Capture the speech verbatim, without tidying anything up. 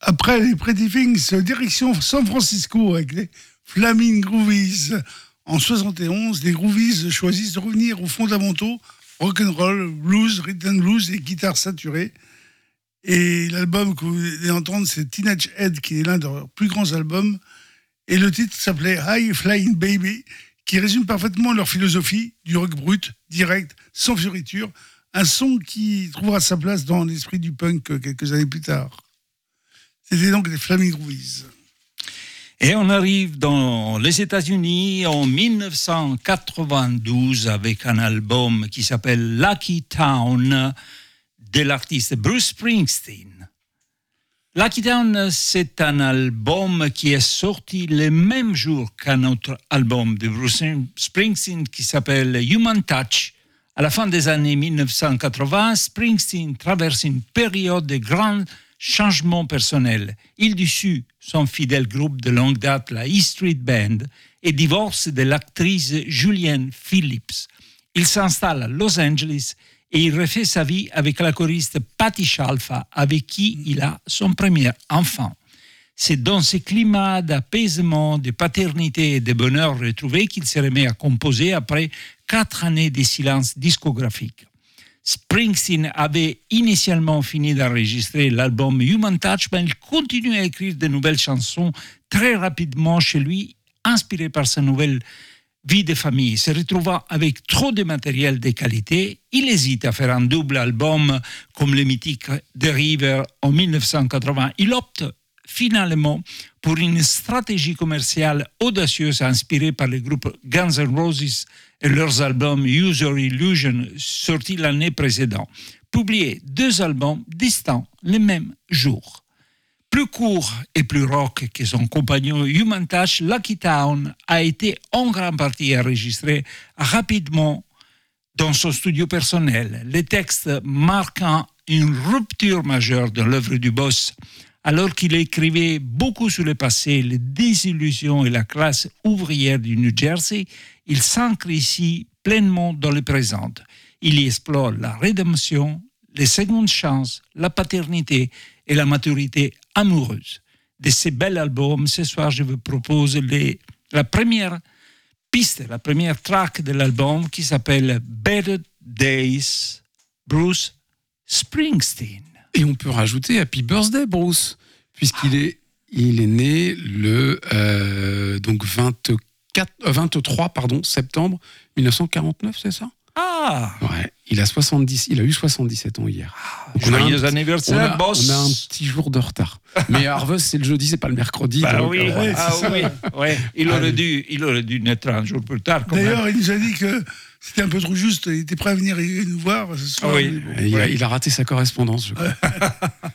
Après les Pretty Things, direction San Francisco avec les Flaming Groovies. En soixante et onze, les Groovies choisissent de revenir aux fondamentaux rock'n'roll, blues, rhythm and blues et guitare saturée. Et l'album que vous allez entendre, c'est Teenage Head, qui est l'un de leurs plus grands albums. Et le titre s'appelait High Flying Baby, qui résume parfaitement leur philosophie du rock brut, direct, sans fioriture. Un son qui trouvera sa place dans l'esprit du punk quelques années plus tard. C'était donc les Flaming Groovies. Et on arrive dans les États-Unis en dix-neuf cent quatre-vingt-douze avec un album qui s'appelle Lucky Town de l'artiste Bruce Springsteen. Lucky Town, c'est un album qui est sorti le même jour qu'un autre album de Bruce Springsteen qui s'appelle Human Touch. À la fin des années dix-neuf cent quatre-vingts, Springsteen traverse une période de grands changements personnels. Il dissout son fidèle groupe de longue date, la E Street Band, et divorce de l'actrice Julianne Phillips. Il s'installe à Los Angeles et il refait sa vie avec la choriste Patti Scialfa, avec qui il a son premier enfant. C'est dans ce climat d'apaisement, de paternité et de bonheur retrouvé qu'il se remet à composer après quatre années de silence discographique. Springsteen avait initialement fini d'enregistrer l'album Human Touch, mais il continue à écrire de nouvelles chansons très rapidement chez lui, inspiré par sa nouvelle vie de famille. Se retrouvant avec trop de matériel de qualité, il hésite à faire un double album comme le mythique The River en dix-neuf cent quatre-vingts. Il opte finalement pour une stratégie commerciale audacieuse inspirée par le groupe Guns N' Roses et leurs albums Use Your Illusion sortis l'année précédente. Publié deux albums distincts le même jour. Plus court et plus rock que son compagnon Human Touch, Lucky Town a été en grande partie enregistré rapidement dans son studio personnel. Les textes marquant une rupture majeure dans l'œuvre du boss. Alors qu'il écrivait beaucoup sur le passé, les désillusions et la classe ouvrière du New Jersey, il s'ancre ici pleinement dans le présent. Il y explore la rédemption, les secondes chances, la paternité et la maturité amoureuse. De ces bels albums, ce soir, je vous propose les, la première piste, la première track de l'album qui s'appelle Better Days, Bruce Springsteen. Et on peut rajouter Happy Birthday, Bruce, puisqu'il est, il est né le euh, donc vingt-quatre, euh, vingt-trois pardon, septembre dix-neuf cent quarante-neuf, c'est ça ? Ah Ouais, il a, soixante-dix, il a eu soixante-dix-sept ans hier. Donc joyeux anniversaire, on a, boss. On a un petit jour de retard. Mais Harvest, c'est le jeudi, c'est pas le mercredi. Bah donc, oui, euh, ouais, ah oui, ouais. Il, aurait dû, il aurait dû naître un jour plus tard. Quand D'ailleurs, même. il nous a dit que c'était un peu trop juste. Il était prêt à venir nous voir ce soir. Oui. Bon, il, ouais. a, il a raté sa correspondance, je crois.